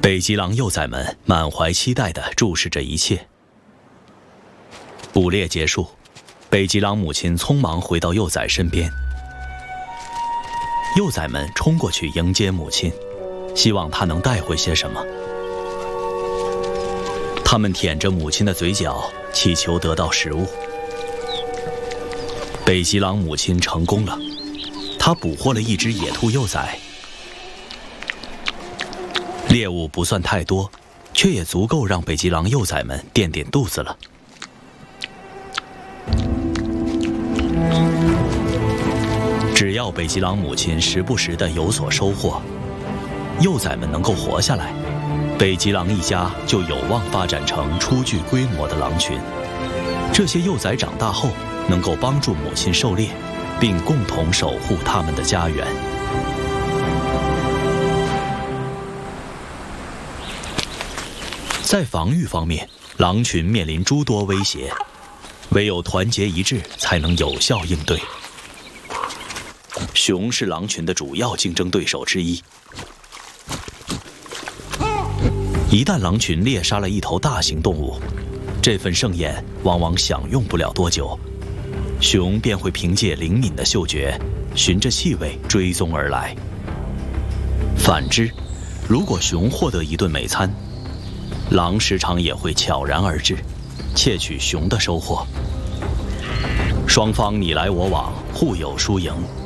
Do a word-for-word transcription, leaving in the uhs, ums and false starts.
北极狼幼崽们满怀期待地注视着一切。捕猎结束，北极狼母亲匆忙回到幼崽身边。幼崽们冲过去迎接母亲，希望她能带回些什么。他们舔着母亲的嘴角，祈求得到食物。北极狼母亲成功了，她捕获了一只野兔幼崽。猎物不算太多，却也足够让北极狼幼崽们垫垫肚子了。只要北极狼母亲时不时地有所收获，幼崽们能够活下来，北极狼一家就有望发展成初具规模的狼群。这些幼崽长大后，能够帮助母亲狩猎，并共同守护他们的家园。在防御方面，狼群面临诸多威胁，唯有团结一致才能有效应对。熊是狼群的主要竞争对手之一。一旦狼群猎杀了一头大型动物，这份盛宴往往享用不了多久，熊便会凭借灵敏的嗅觉，循着气味追踪而来。反之，如果熊获得一顿美餐，狼时常也会悄然而至，窃取熊的收获。双方你来我往，互有输赢。